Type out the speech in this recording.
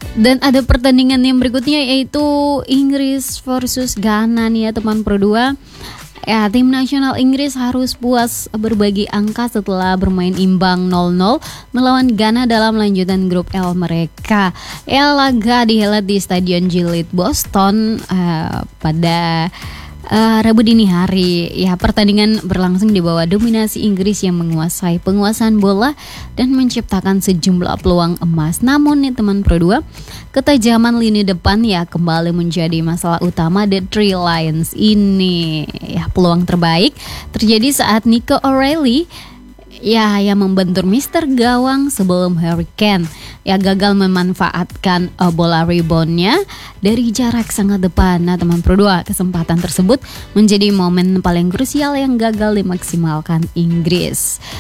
Dan ada pertandingan yang berikutnya yaitu Inggris versus Ghana nih ya teman Pro 2. Ya, tim nasional Inggris harus puas berbagi angka setelah bermain imbang 0-0 melawan Ghana dalam lanjutan grup L mereka. Ya, laga dihelat di Stadion Gillette Boston pada Rabu dini hari. Ya, pertandingan berlangsung di bawah dominasi Inggris yang menguasai penguasaan bola dan menciptakan sejumlah peluang emas. Namun nih teman Pro 2, ketajaman lini depan ya kembali menjadi masalah utama The Three Lions ini. Ya, peluang terbaik terjadi saat Nico O'Reilly yang membentur Mister Gawang sebelum Harry Kane gagal memanfaatkan bola reboundnya dari jarak sangat depan. Nah teman Pro 2, kesempatan tersebut menjadi momen paling krusial yang gagal dimaksimalkan Inggris.